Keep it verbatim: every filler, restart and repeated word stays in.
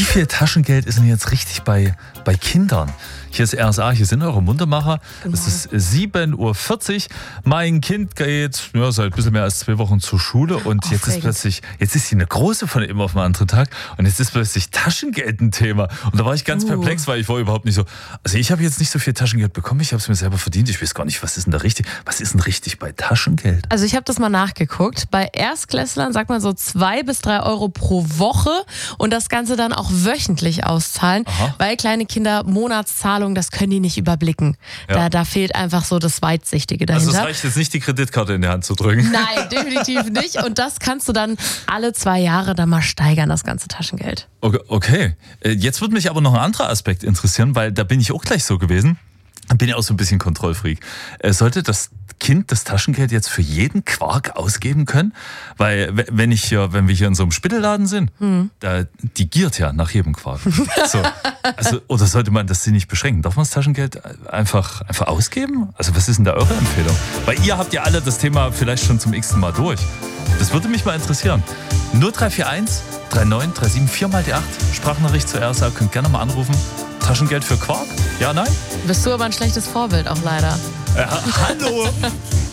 viel Taschengeld ist denn jetzt richtig bei, bei Kindern? Hier ist R S A, hier sind eure Muntermacher. Genau. Es ist sieben Uhr vierzig. Mein Kind geht ja, seit ein bisschen mehr als zwei Wochen zur Schule und jetzt ist plötzlich, jetzt ist sie eine große von immer auf den anderen Tag und jetzt ist plötzlich Taschengeld ein Thema. Und da war ich ganz uh. perplex, weil ich war überhaupt nicht so, also ich habe jetzt nicht so viel Taschengeld bekommen, ich habe es mir selber verdient. Ich weiß gar nicht, was ist denn da richtig, was ist denn richtig bei Taschengeld? Also ich habe das mal nachgeguckt. Bei Erstklässlern sagt man so zwei bis drei Euro pro Woche und das Ganze dann auch wöchentlich auszahlen, Aha. weil kleine Kinder Monatszahlungen, das können die nicht überblicken. Ja. Da, da fehlt einfach so das Weitsichtige dahinter. Also es reicht jetzt nicht, die Kreditkarte in die Hand zu drücken. Nein, definitiv nicht. Und das kannst du dann alle zwei Jahre dann mal steigern, das ganze Taschengeld. Okay, okay. Jetzt würde mich aber noch ein anderer Aspekt interessieren, weil da bin ich auch gleich so gewesen. Bin ja auch so ein bisschen Kontrollfreak. Sollte das Kind das Taschengeld jetzt für jeden Quark ausgeben können? Weil wenn ich hier, wenn wir hier in so einem Spittelladen sind, hm. da, die giert ja nach jedem Quark. So. Also, oder sollte man das nicht beschränken? Darf man das Taschengeld einfach, einfach ausgeben? Also was ist denn da eure Empfehlung? Weil ihr habt ja alle das Thema vielleicht schon zum x-ten Mal durch. Das würde mich mal interessieren. null drei vier eins drei neun drei sieben vier mal die acht. Sprachnachricht zur R S A, könnt gerne mal anrufen. Taschengeld für Quark? Ja, nein? Bist du aber ein schlechtes Vorbild auch leider. Äh, hallo!